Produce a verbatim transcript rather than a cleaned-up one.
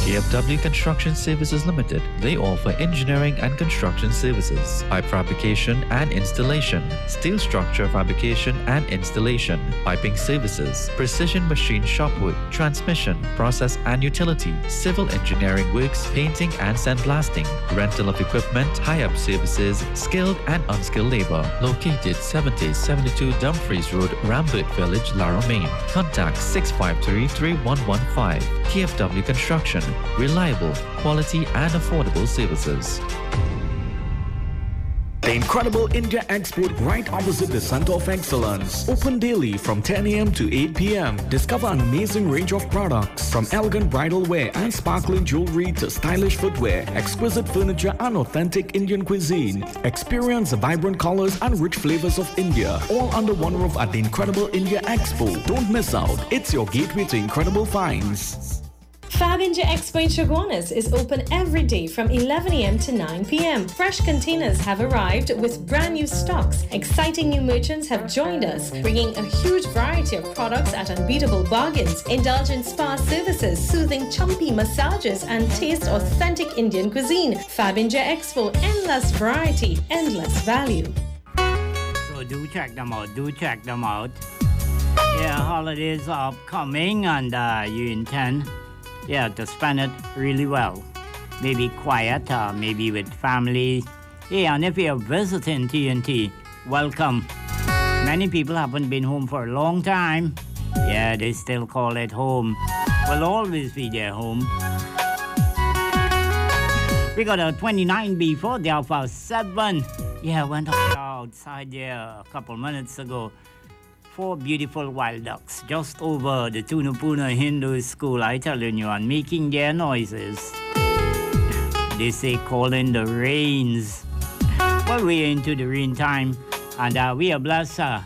K F W Construction Services Limited. They offer engineering and construction services, pipe fabrication and installation, steel structure fabrication and installation, piping services, precision machine shop work, transmission, process and utility, civil engineering works, painting and sandblasting, rental of equipment, high-up services, skilled and unskilled labor. Located seventy seventy-two Dumfries Road, Rambert Village, Lara, Maine. Contact six five three, three one one five. K F W Construction. Reliable, quality and affordable services. The Incredible India Expo right opposite the Center of Excellence. Open daily from ten a m to eight p m Discover an amazing range of products from elegant bridal wear and sparkling jewelry to stylish footwear, exquisite furniture and authentic Indian cuisine. Experience the vibrant colors and rich flavors of India, all under one roof at the Incredible India Expo. Don't miss out. It's your gateway to incredible finds. Fab India Expo in Chaguanas is open every day from eleven a m to nine p m Fresh containers have arrived with brand new stocks. Exciting new merchants have joined us, bringing a huge variety of products at unbeatable bargains. Indulge in spa services, soothing chumpy massages, and taste authentic Indian cuisine. Fab India Expo, endless variety, endless value. So do check them out, do check them out. Yeah, holidays are upcoming and uh, you intend Yeah, to spend it really well. Maybe quiet, uh, maybe with family. Yeah, and if you're visiting T N T, welcome. Many people haven't been home for a long time. Yeah, they still call it home. Will always be their home. We got a twenty-nine before the Alpha seven. Yeah, went outside there a couple minutes ago. Four beautiful wild ducks just over the Tunapuna Hindu School, I telling you, and making their noises. They say calling the rains. Well, we're into the rain time, and uh, we are blessed uh,